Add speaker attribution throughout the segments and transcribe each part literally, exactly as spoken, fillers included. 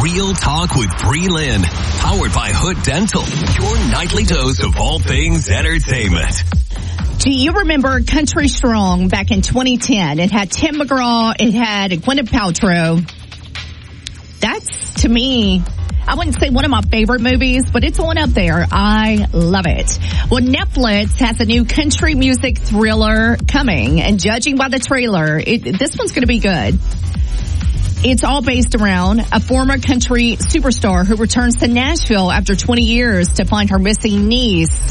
Speaker 1: Real Talk with Bree Lynn. Powered by Hood Dental. Your nightly dose of all things entertainment.
Speaker 2: Do you remember Country Strong back in twenty ten? It had Tim McGraw. It had Gwyneth Paltrow. That's, to me, I wouldn't say one of my favorite movies, but it's on up there. I love it. Well, Netflix has a new country music thriller coming, and judging by the trailer, it, this one's going to be good. It's all based around a former country superstar who returns to Nashville after twenty years to find her missing niece.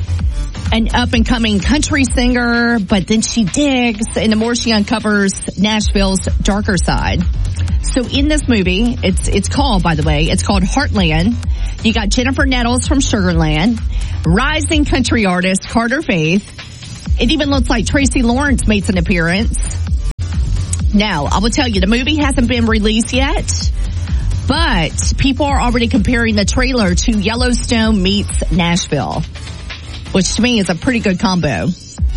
Speaker 2: An up-and-coming country singer, but then she digs, and the more she uncovers Nashville's darker side. So in this movie, it's it's called, by the way, it's called Heartland. You got Jennifer Nettles from Sugarland, rising country artist Carter Faith. It even looks like Tracy Lawrence makes an appearance. Now, I will tell you, the movie hasn't been released yet, but people are already comparing the trailer to Yellowstone meets Nashville, which to me is a pretty good combo.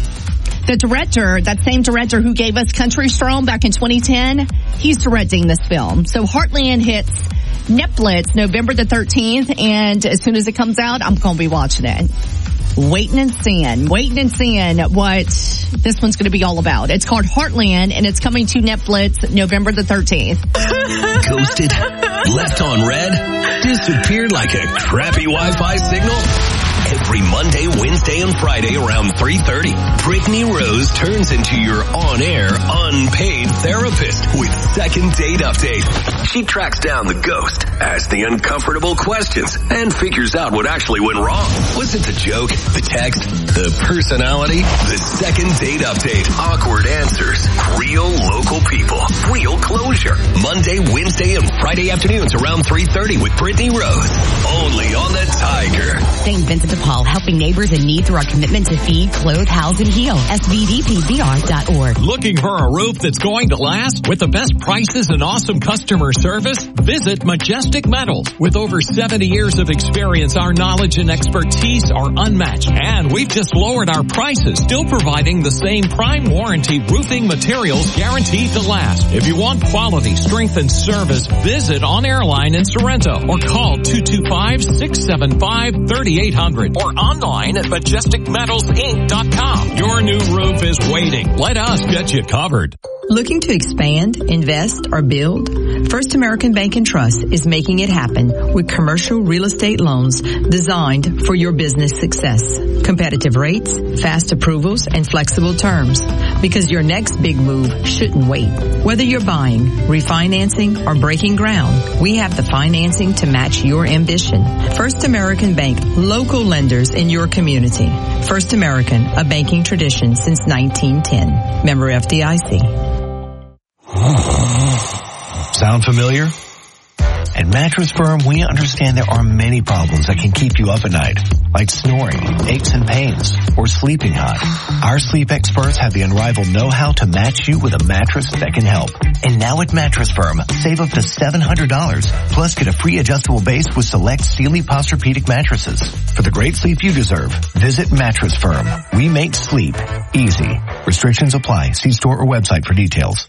Speaker 2: The director, that same director who gave us Country Strong back in twenty ten, he's directing this film. So Heartland hits Netflix November the thirteenth, and as soon as it comes out, I'm going to be watching it. Waiting and seeing, waiting and seeing what this one's going to be all about. It's called Heartland, and it's coming to Netflix November the thirteenth.
Speaker 1: Ghosted, left on red, disappeared like a crappy Wi-Fi signal. Every Monday, Wednesday, and Friday around three thirty, Brittany Rose turns into your on-air, unpaid therapist with Second Date Update. She tracks down the ghost, asks the uncomfortable questions, and figures out what actually went wrong. Was it the joke, the text, the personality? The Second Date Update. Awkward answers. Real local people. Real closure. Monday, Wednesday, and Friday afternoons around three thirty with Brittany Rose. Only on the Tiger.
Speaker 3: Saint Vincent de Paul, helping neighbors in need through our commitment to feed, clothe, house, and heal. S V D P B R dot org.
Speaker 4: Looking for a roof that's going to last with the best prices and awesome customer service? Visit Majestic Metals. With over seventy years of experience, our knowledge and expertise are unmatched. And we've just lowered our prices, still providing the same prime warranty roofing materials guaranteed to last. If you want quality, strength, and service, visit On Airline in Sorrento or call two two five, six seven five, three eight zero zero or online at majestic metals inc dot com. Your new roof is waiting. Let us get you covered.
Speaker 5: Looking to expand, invest, or build? First American Bank and Trust is making it happen with commercial real estate loans designed for your business success. Competitive rates, fast approvals, and flexible terms. Because your next big move shouldn't wait. Whether you're buying, refinancing, or breaking ground, we have the financing to match your ambition. First American Bank, local lenders in your community. First American, a banking tradition since nineteen ten. Member F D I C.
Speaker 6: Sound familiar? At Mattress Firm, we understand there are many problems that can keep you up at night, like snoring, aches and pains, or sleeping hot. Our sleep experts have the unrivaled know-how to match you with a mattress that can help. And now at Mattress Firm, save up to seven hundred dollars, plus get a free adjustable base with select Sealy Posturepedic mattresses. For the great sleep you deserve, visit Mattress Firm. We make sleep easy. Restrictions apply. See store or website for details.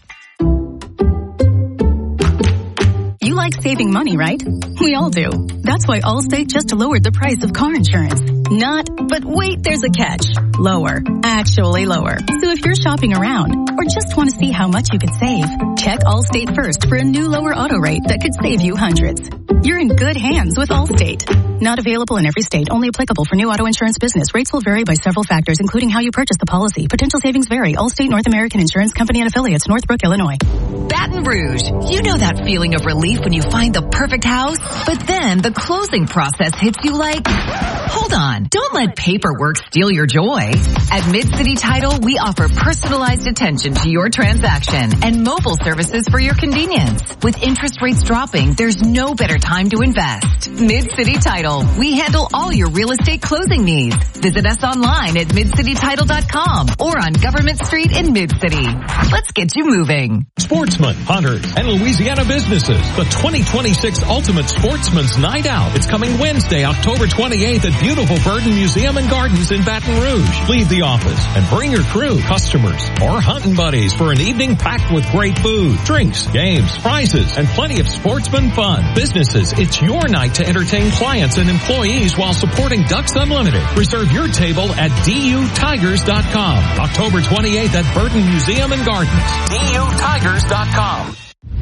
Speaker 7: You like saving money, right? We all do. That's why Allstate just lowered the price of car insurance. Not, but wait, there's a catch. Lower. Actually lower. So if you're shopping around or just want to see how much you could save, check Allstate first for a new lower auto rate that could save you hundreds. You're in good hands with Allstate. Not available in every state. Only applicable for new auto insurance business. Rates will vary by several factors, including how you purchase the policy. Potential savings vary. Allstate North American Insurance Company and Affiliates, Northbrook, Illinois.
Speaker 3: Baton Rouge. You know that feeling of relief when you find the perfect house, but then the closing process hits you like, hold on, don't let paperwork steal your joy. At Mid-City Title, we offer personalized attention to your transaction and mobile services for your convenience. With interest rates dropping, there's no better time to invest. Mid-City Title. We handle all your real estate closing needs. Visit us online at mid city title dot com or on Government Street in Mid-City. Let's get you moving.
Speaker 4: Sportsmen, hunters, and Louisiana businesses. The twenty twenty-six Ultimate Sportsman's Night Out. It's coming Wednesday, October twenty-eighth at beautiful Burton Museum and Gardens in Baton Rouge. Leave the office and bring your crew, customers, or hunting buddies for an evening packed with great food, drinks, games, prizes, and plenty of sportsman fun. Businesses, it's your night to entertain clients and employees while supporting Ducks Unlimited. Reserve your table at D U Tigers dot com. October twenty-eighth at Burton Museum and Gardens. D U Tigers dot com.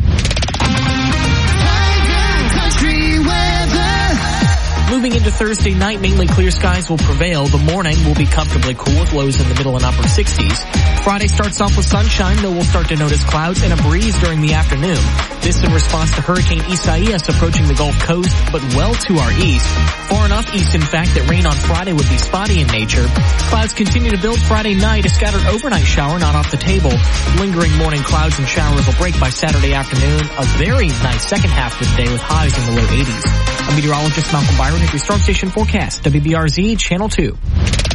Speaker 8: Moving into Thursday night, mainly clear skies will prevail. The morning will be comfortably cool with lows in the middle and upper sixties. Friday starts off with sunshine, though we'll start to notice clouds and a breeze during the afternoon. This in response to Hurricane Isaias approaching the Gulf Coast, but well to our east. Far enough east, in fact, that rain on Friday would be spotty in nature. Clouds continue to build Friday night. A scattered overnight shower not off the table. Lingering morning clouds and showers will break by Saturday afternoon. A very nice second half of the day with highs in the low eighties. I'm meteorologist Malcolm Byron at your Storm Station forecast, W B R Z Channel two.